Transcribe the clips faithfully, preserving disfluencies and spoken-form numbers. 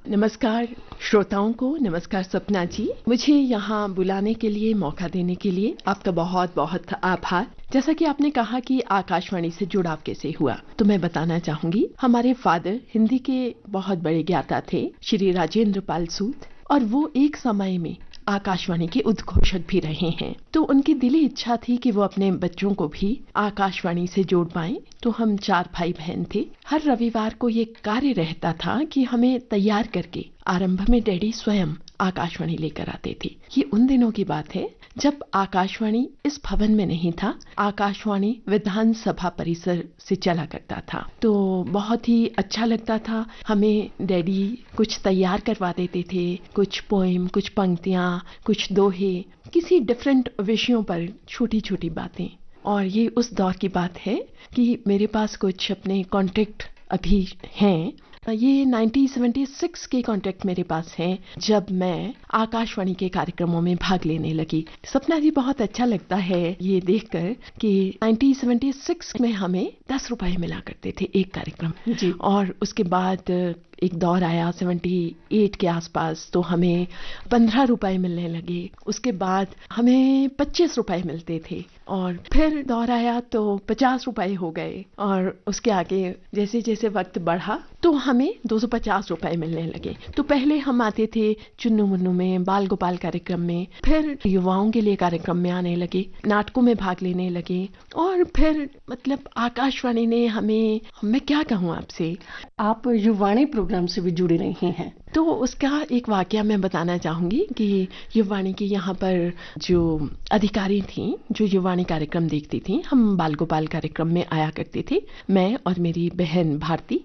नमस्कार श्रोताओं को, नमस्कार सपना जी। मुझे यहाँ बुलाने के लिए, मौका देने के लिए आपका बहुत बहुत आभार। जैसा कि आपने कहा कि आकाशवाणी से जुड़ाव कैसे हुआ, तो मैं बताना चाहूंगी। हमारे फादर हिंदी के बहुत बड़े ज्ञाता थे, श्री राजेंद्र पाल सूद, और वो एक समय में आकाशवाणी के उद्घोषक भी रहे हैं। तो उनकी दिली इच्छा थी कि वो अपने बच्चों को भी आकाशवाणी से जोड़ पाएं। तो हम चार भाई बहन थे। हर रविवार को ये कार्य रहता था कि हमें तैयार करके आरंभ में डैडी स्वयं आकाशवाणी लेकर आते थे। ये उन दिनों की बात है जब आकाशवाणी इस भवन में नहीं था, आकाशवाणी विधानसभा परिसर से चला करता था। तो बहुत ही अच्छा लगता था। हमें डैडी कुछ तैयार करवा देते थे, कुछ पोएम, कुछ पंक्तियाँ, कुछ दोहे, किसी डिफरेंट विषयों पर छोटी छोटी बातें। और ये उस दौर की बात है कि मेरे पास कुछ अपने कॉन्टेक्ट अभी हैं। ये उन्नीस सौ छिहत्तर के कॉन्टेक्ट मेरे पास हैं, जब मैं आकाशवाणी के कार्यक्रमों में भाग लेने लगी। सपना जी, बहुत अच्छा लगता है ये देखकर कि उन्नीस सौ छिहत्तर में हमें दस रुपए मिला करते थे एक कार्यक्रम जी। और उसके बाद एक दौर आया अठहत्तर के आसपास, तो हमें पंद्रह रुपए मिलने लगे। उसके बाद हमें पच्चीस रुपए मिलते थे, और फिर दौर आया तो पचास रुपए हो गए। और उसके आगे जैसे जैसे वक्त बढ़ा तो हमें दो सौ पचास रुपए मिलने लगे। तो पहले हम आते थे चुन्नू मुन्नू में, बाल गोपाल कार्यक्रम में, फिर युवाओं के लिए कार्यक्रम में आने लगे, नाटकों में भाग लेने लगे, और फिर मतलब आकाशवाणी ने हमें, मैं क्या कहूँ आपसे, आप युवाणी प्रोग्राम से भी जुड़े रहे हैं। तो उसका एक वाकया मैं बताना चाहूंगी कि युवाणी की यहाँ पर जो अधिकारी थी, जो युवाणी कार्यक्रम देखती थी, हम बाल गोपाल कार्यक्रम में आया करते थे, मैं और मेरी बहन भारती।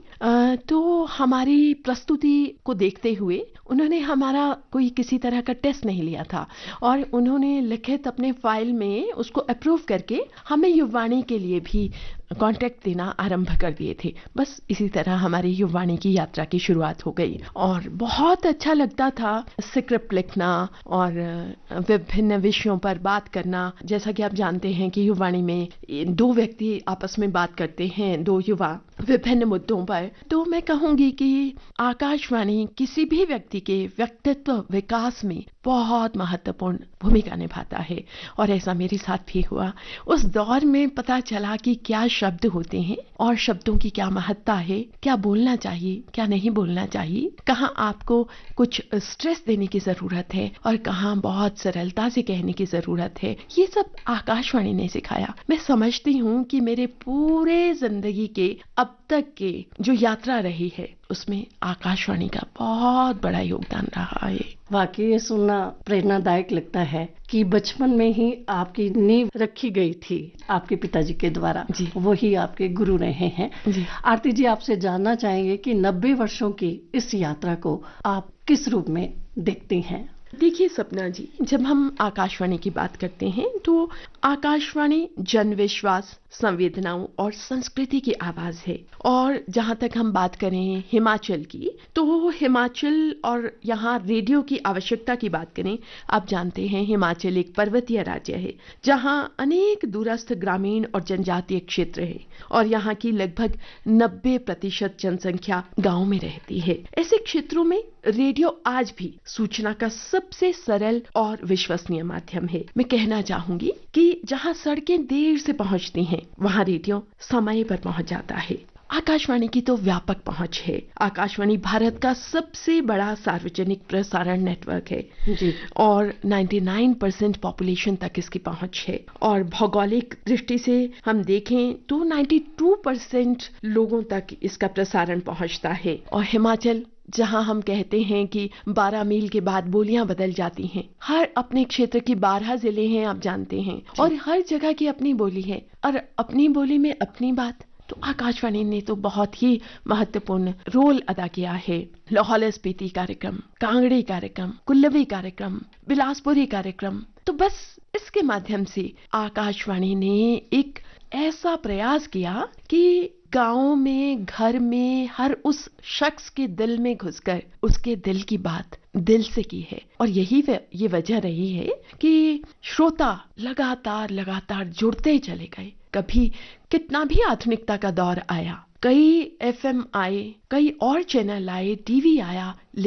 तो हमारी प्रस्तुति को देखते हुए उन्होंने हमारा कोई किसी तरह का टेस्ट नहीं लिया था, और उन्होंने लिखित अपने फाइल में उसको अप्रूव करके हमें युवाणी के लिए भी कॉन्ट्रैक्ट देना आरंभ कर दिए थे। बस इसी तरह हमारी युवाणी की यात्रा की शुरुआत हो गई, और बहुत अच्छा लगता था स्क्रिप्ट लिखना और विभिन्न विषयों पर बात करना। जैसा कि आप जानते हैं कि युवाणी में दो व्यक्ति आपस में बात करते हैं, दो युवा, विभिन्न मुद्दों पर। तो मैं कहूंगी कि आकाशवाणी किसी भी व्यक्ति के व्यक्तित्व विकास में बहुत महत्वपूर्ण भूमिका निभाता है, और ऐसा मेरे साथ भी हुआ। उस दौर में पता चला कि क्या शब्द होते हैं और शब्दों की क्या महत्ता है, क्या बोलना चाहिए, क्या नहीं बोलना चाहिए, कहाँ आपको कुछ स्ट्रेस देने की जरूरत है और कहाँ बहुत सरलता से कहने की जरूरत है। ये सब आकाशवाणी ने सिखाया। मैं समझती हूँ कि मेरे पूरे जिंदगी के अब तक के जो यात्रा रही है, उसमें आकाशवाणी का बहुत बड़ा योगदान रहा है। वाकई ये सुनना प्रेरणादायक लगता है कि बचपन में ही आपकी नींव रखी गई थी आपके पिताजी के द्वारा, वही आपके गुरु रहे हैं जी। आरती जी, आपसे जानना चाहेंगे कि नब्बे वर्षों की इस यात्रा को आप किस रूप में देखते हैं? देखिए सपना जी, जब हम आकाशवाणी की बात करते हैं तो आकाशवाणी जन विश्वास, संवेदनाओं और संस्कृति की आवाज है। और जहां तक हम बात करें हिमाचल की, तो हिमाचल और यहाँ रेडियो की आवश्यकता की बात करें, आप जानते हैं हिमाचल एक पर्वतीय राज्य है जहां अनेक दूरस्थ ग्रामीण और जनजातीय क्षेत्र है, और यहाँ की लगभग नब्बे प्रतिशत जनसंख्या गाँव में रहती है। ऐसे क्षेत्रों में रेडियो आज भी सूचना का सबसे सरल और विश्वसनीय माध्यम है। मैं कहना चाहूंगी कि जहां सड़कें देर से पहुंचती हैं, वहां रेडियो समय पर पहुंच जाता है। आकाशवाणी की तो व्यापक पहुंच है। आकाशवाणी भारत का सबसे बड़ा सार्वजनिक प्रसारण नेटवर्क है जी। और निन्यानवे परसेंट पॉपुलेशन तक इसकी पहुंच है। और भौगोलिक दृष्टि से हम देखें तो बानवे परसेंट लोगों तक इसका प्रसारण पहुंचता है। और हिमाचल, जहां हम कहते हैं कि बारह मील के बाद बोलियां बदल जाती हैं, हर अपने क्षेत्र की बारह जिले हैं, आप जानते हैं, और हर जगह की अपनी बोली है, और अपनी बोली में अपनी बात। तो आकाशवाणी ने तो बहुत ही महत्वपूर्ण रोल अदा किया है। लाहौल स्पीति कार्यक्रम, कांगड़ी कार्यक्रम, कुल्लवी कार्यक्रम, बिलासपुरी कार्यक्रम, तो बस इसके माध्यम से आकाशवाणी ने एक ऐसा प्रयास किया कि गांव में, घर में, हर उस शख्स के दिल में घुसकर उसके दिल की बात दिल से की है। और यही व, ये वजह रही है कि श्रोता लगातार लगातार जुड़ते चले गए। कभी कितना भी आधुनिकता का दौर आया, कई एफएम आए, कई और चैनल आए, टीवी आया,